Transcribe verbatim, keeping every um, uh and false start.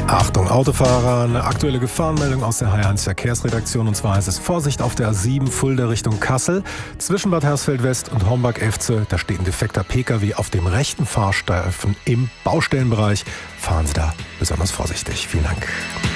Achtung Autofahrer, eine aktuelle Gefahrenmeldung aus der H eins Verkehrsredaktion, und zwar heißt es Vorsicht auf der A sieben Fulda Richtung Kassel. Zwischen Bad Hersfeld West und Homburg-Efze, da steht ein defekter Pkw auf dem rechten Fahrstreifen im Baustellenbereich. Fahren Sie da besonders vorsichtig. Vielen Dank.